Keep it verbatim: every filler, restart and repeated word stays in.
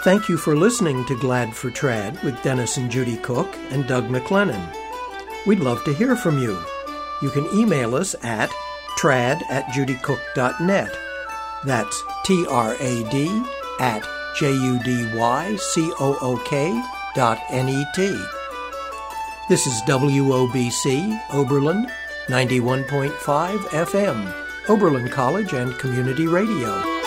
Thank you for listening to Glad for Trad with Dennis and Judy Cook and Doug McLennan. We'd love to hear from you. You can email us at trad at judy cook dot net. That's T R A D at J U D Y C O O K dot N E T. This is W O B C, Oberlin, ninety-one point five F M, Oberlin College and Community Radio.